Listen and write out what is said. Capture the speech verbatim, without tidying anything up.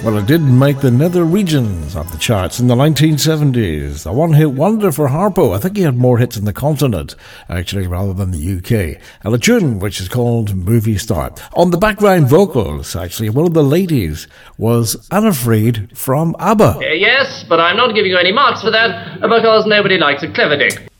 Well, it did make the nether regions of the charts in the nineteen seventies. A one-hit wonder for Harpo. I think he had more hits in the continent, actually, rather than the U K. And a tune which is called Movie Star. On the background vocals, actually, one of the ladies was Anna Fried from ABBA. Uh, yes, but I'm not giving you any marks for that, because nobody likes a clever dick.